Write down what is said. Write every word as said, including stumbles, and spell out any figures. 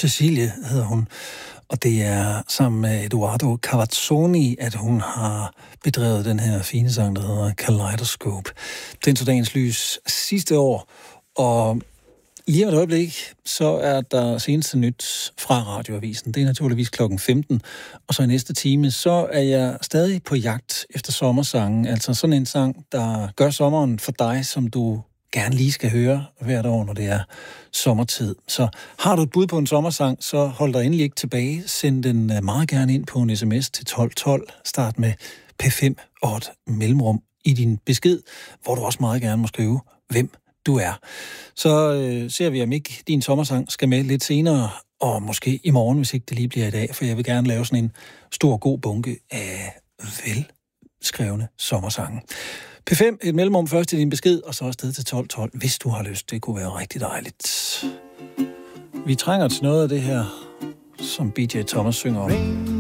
Cecilie hedder hun, og det er sammen med Eduardo Cavazzoni, at hun har bedrevet den her fine sang, der hedder Kaleidoscope. Den så dagens lys sidste år, og lige om et øjeblik, så er der seneste nyt fra Radioavisen. Det er naturligvis klokken femten, og så i næste time, så er jeg stadig på jagt efter sommersangen. Altså sådan en sang, der gør sommeren for dig, som du gerne lige skal høre hvert år, når det er sommertid. Så har du et bud på en sommersang, så hold dig endelig ikke tilbage. Send den meget gerne ind på en sms til tolv tolv. Start med P fem og et mellemrum i din besked, hvor du også meget gerne må skrive, hvem du er. Så øh, ser vi, om ikke din sommersang skal med lidt senere, og måske i morgen, hvis ikke det lige bliver i dag, for jeg vil gerne lave sådan en stor, god bunke af velskrevne sommersange. P fem, et mellemrum først i din besked, og så afsted til tolv tolv, hvis du har lyst. Det kunne være rigtig dejligt. Vi trænger til noget af det her, som B J Thomas synger om.